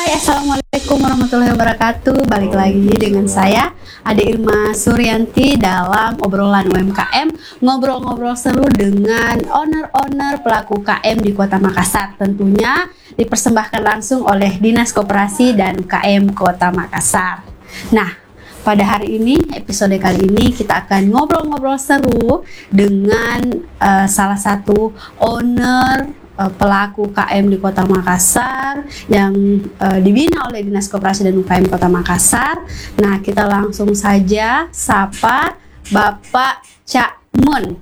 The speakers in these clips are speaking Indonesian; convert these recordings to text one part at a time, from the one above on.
Assalamualaikum warahmatullahi wabarakatuh. Balik lagi dengan saya Ade Irma Suryanti dalam obrolan UMKM, ngobrol-ngobrol seru dengan owner-owner pelaku KM di Kota Makassar. Tentunya dipersembahkan langsung oleh Dinas Koperasi dan UKM Kota Makassar. Nah, pada hari ini, episode kali ini kita akan ngobrol-ngobrol seru dengan salah satu owner pelaku KM di Kota Makassar yang dibina oleh Dinas Koperasi dan UKM Kota Makassar. Nah, kita langsung saja sapa Bapak Cak Mun.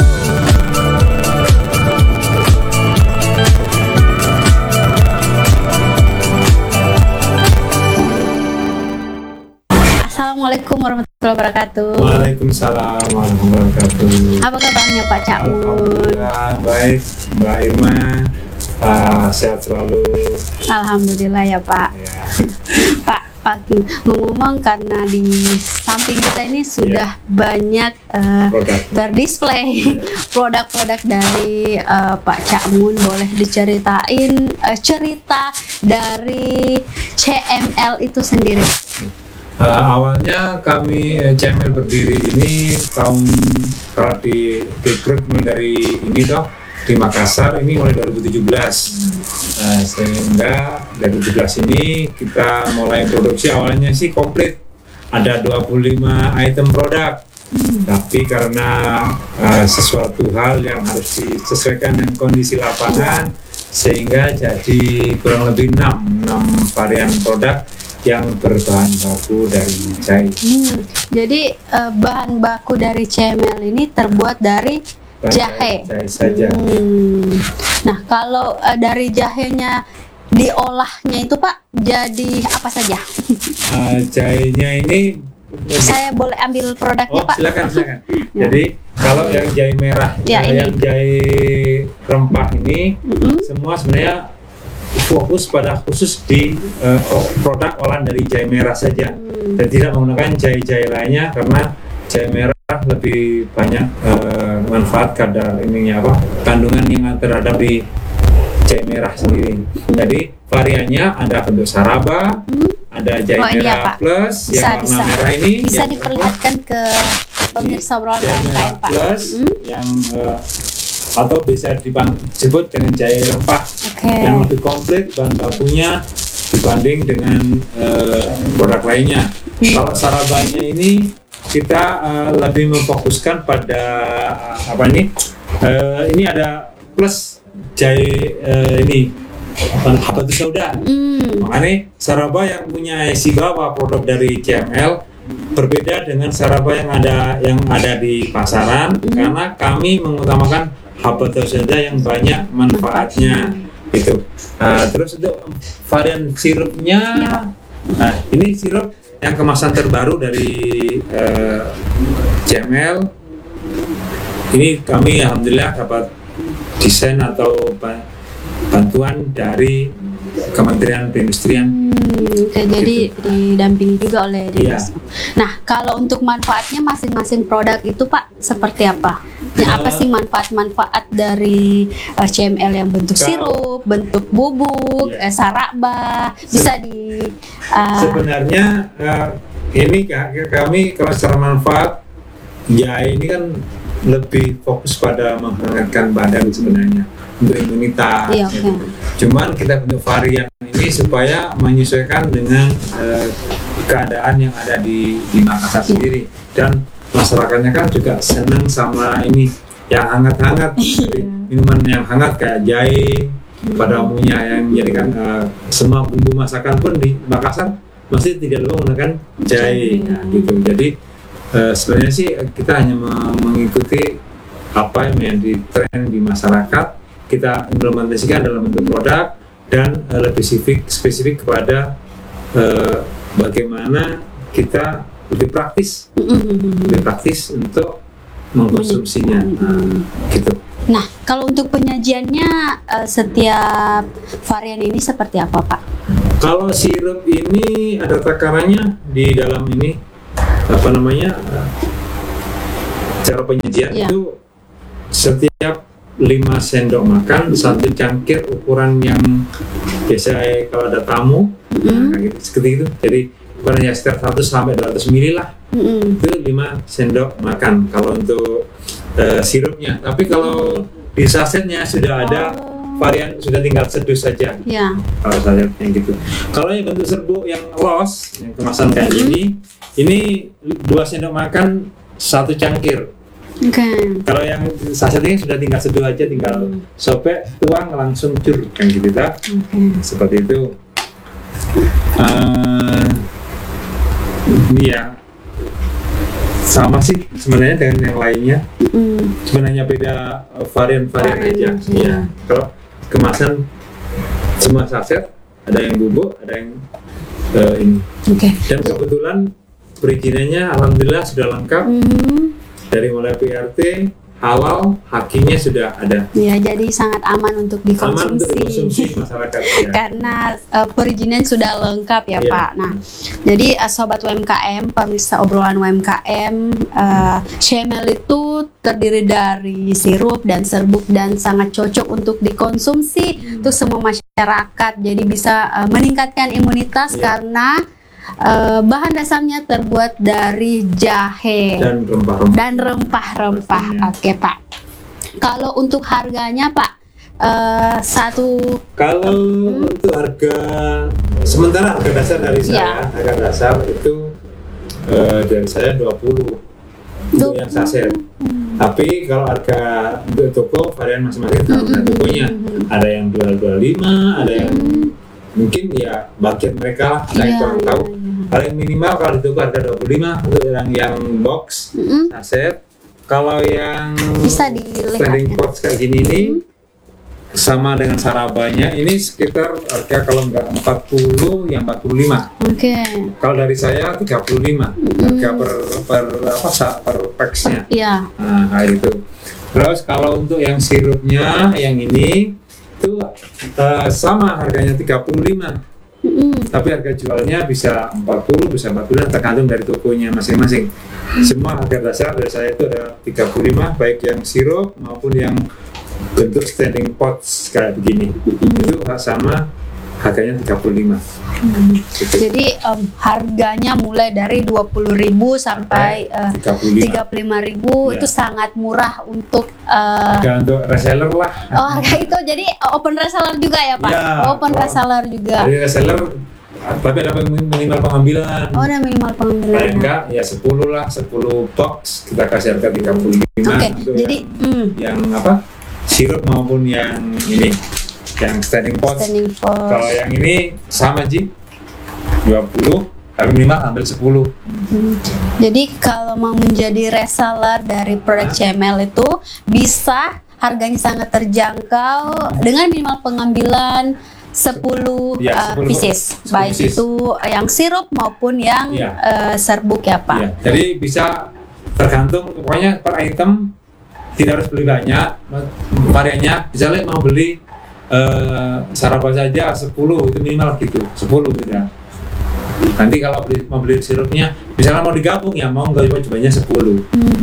Assalamualaikum warahmatullahi wabarakatuh. Waalaikumsalam warahmatullahi wabarakatuh. Apa kabarnya Pak Cak Mun? Alhamdulillah baik, Mbak Irma. Sehat selalu. Alhamdulillah ya Pak. Ya. Pak ngomong karena di samping kita ini sudah banyak terdisplay produk-produk dari Pak Cak Mun. Boleh diceritain cerita dari CML itu sendiri? Awalnya kami CML berdiri ini tahun kalau direkrut dari ini di Makassar ini mulai 2017. Sehingga dari 2017 ini kita mulai produksi. Awalnya sih komplit ada 25 item produk, tapi karena sesuatu hal yang harus disesuaikan dengan kondisi lapangan sehingga jadi kurang lebih 6 varian produk yang berbahan baku dari jahe. Jadi bahan baku dari CML ini terbuat dari jahe saja. Nah, kalau dari jahenya diolahnya itu Pak, jadi apa saja? Jahenya ini saya boleh ambil produknya Pak? Silakan. Jadi kalau yang jahe merah, yang jahe rempah ini semua sebenarnya fokus pada khusus di produk olahan dari jahe merah saja dan tidak menggunakan jahe-jahe lainnya karena jahe merah lebih banyak manfaat kadar kandungan yang terhadap di jahe merah sendiri. Jadi variannya ada bentuk saraba, ada jahe merah plus yang warna merah ini bisa diperlihatkan ke pemirsa obrolan Pak plus yang atau bisa disebut dengan jahe rempah yang lebih komplit bahan bakunya dibanding dengan produk lainnya. Kalau sarabanya ini kita lebih memfokuskan pada ini ada plus jahe ini habatus sauda. Makanya saraba yang punya isi bawah produk dari CML berbeda dengan saraba yang ada di pasaran karena kami mengutamakan habatus sauda yang banyak manfaatnya gitu. Terus untuk varian sirupnya, ini sirup yang kemasan terbaru dari CML. Ini kami alhamdulillah dapat desain atau bantuan dari Kementerian Perindustrian. Jadi didampingi juga oleh Dinas. Nah, kalau untuk manfaatnya masing-masing produk itu Pak seperti apa? Apa sih manfaat-manfaat dari CML yang bentuk sirup, bentuk bubuk, saraba? Bisa sebenarnya ini kami kalau secara manfaat jahe ini kan lebih fokus pada menghangatkan badan sebenarnya untuk imunitas. Cuman kita bentuk varian ini supaya menyesuaikan dengan keadaan yang ada di Makassar sendiri, dan masyarakatnya kan juga senang sama ini yang hangat-hangat, minuman yang hangat kayak jahe pada umumnya yang menjadikan semua bumbu masakan pun di Makassar masih tidak lupa menggunakan jahe. Gitu. Jadi sebenarnya sih kita hanya mengikuti apa yang menjadi tren di masyarakat, kita implementasikan dalam bentuk produk dan lebih spesifik kepada bagaimana kita lebih praktis untuk mengkonsumsinya, gitu. Nah, kalau untuk penyajiannya setiap varian ini seperti apa Pak? Kalau sirup ini ada takarannya di dalam ini cara penyajian itu setiap 5 sendok makan, 1 cangkir ukuran yang biasa kalau ada tamu Nah, gitu, seperti itu. Jadi bukan hanya sekitar 100 sampai 200 ml lah. Itu 5 sendok makan kalau untuk sirupnya. Tapi kalau di sasetnya sudah ada varian, sudah tinggal seduh saja. Ya. Kalau sasetnya gitu. Kalau yang bentuk serbuk yang los, yang kemasan kayak ini 2 sendok makan 1 cangkir. Kalau yang saset ini sudah tinggal seduh aja, tinggal sobek, tuang, langsung cur, kan gitu tak? Seperti itu. Ini ya sama sih sebenarnya dengan yang lainnya. Sebenarnya beda varian-varian aja. Ya. Kalau kemasan semua saset, ada yang bubuk, ada yang ini. Dan kebetulan perizinannya alhamdulillah sudah lengkap. Dari mulai PRT, halal, hakimnya sudah ada. Ya, jadi sangat aman untuk dikonsumsi. Aman untuk dikonsumsi masyarakat. Ya. Karena perizinan sudah lengkap ya, Pak. Nah, jadi sobat UMKM, pemirsa obrolan UMKM, Shemel itu terdiri dari sirup dan serbuk dan sangat cocok untuk dikonsumsi untuk semua masyarakat. Jadi bisa meningkatkan imunitas karena bahan dasarnya terbuat dari jahe dan rempah-rempah. Oke, Pak. Kalau untuk harganya, Pak, kalau untuk harga sementara harga dasar dari saya, harga dasar itu dari saya 20 untuk yang saset. Tapi kalau harga untuk toko varian masing-masing tergantung tokonya. Ada yang jual 25, ada yang mungkin ya budget mereka lah, saya kurang tahu. Paling minimal kalau di toko harga 25 untuk yang box saset. Kalau yang bisa dilihat standing pot kayak gini ini sama dengan sarabanya, ini sekitar harga kalau enggak 40 yang 45. Kalau dari saya 35 harga per packsnya. Nah, kayak itu. Terus kalau untuk yang sirupnya yang ini itu sama harganya 35. Tapi harga jualnya bisa 40, bisa 40, tergantung dari tokonya masing-masing. Semua harga dasar dari saya itu ada 35, baik yang sirup maupun yang bentuk standing pots kayak begini. Itu sama harganya 35. Jadi harganya mulai dari 20.000 sampai 35.000 itu sangat murah untuk untuk reseller lah. Oh, harga itu jadi open reseller juga ya, Pak? Ya, open reseller juga. Jadi reseller tapi ada minimal pengambilan. Oh, ada minimal pengambilan. Paling enggak ya 10 lah, 10 box kita kasih harga 35. Jadi yang sirup maupun yang ini yang standing pot. Kalau yang ini sama Ji 20, tapi minimal ambil 10. Jadi kalau mau menjadi reseller dari produk Shemel itu bisa harganya sangat terjangkau dengan minimal pengambilan 10 pieces, baik itu yang sirup maupun yang serbuk ya, Pak. Jadi bisa tergantung, pokoknya per item tidak harus beli banyak variannya. Misalnya mau beli sarapan saja 10 itu minimal gitu, 10 tidak. Nanti kalau mau beli sirupnya, misalnya mau digabung ya mau nggak coba-cobanya 10.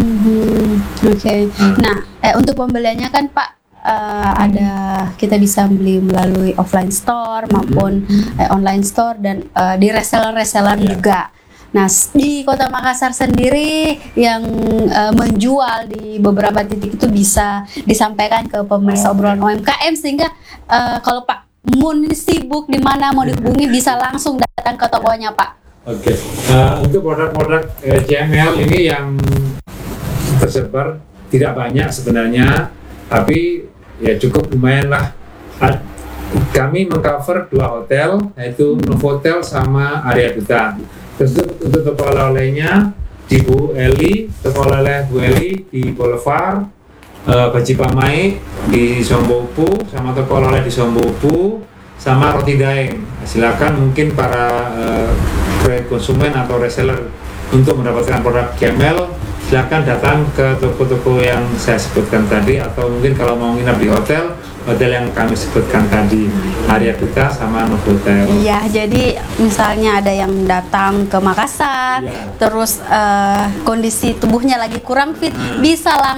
Nah, untuk pembeliannya kan Pak ada kita bisa beli melalui offline store maupun online store dan di reseller juga. Nah, di Kota Makassar sendiri yang menjual di beberapa titik itu bisa disampaikan ke pemirsa obrolan UMKM sehingga kalau Pak Mun sibuk di mana mau dihubungi bisa langsung datang ke tokonya, Pak. Untuk produk-produk CML ini yang tersebar tidak banyak sebenarnya, tapi ya cukup lumayan lah. Kami mengcover 2 hotel, yaitu Novotel sama Area Duta. Terus untuk toko oleh-olehnya di Bu Eli, toko oleh Bu Eli di Boulevard, Baji Pamai di Sombopu, sama toko oleh di Sombopu, sama Roti Daeng. Silakan mungkin para konsumen atau reseller untuk mendapatkan produk Shemel, silakan datang ke toko-toko yang saya sebutkan tadi, atau mungkin kalau mau nginap di hotel yang kami sebutkan tadi, Area Duta sama Novotel. Iya, jadi misalnya ada yang datang ke Makassar, terus kondisi tubuhnya lagi kurang fit, bisa langsung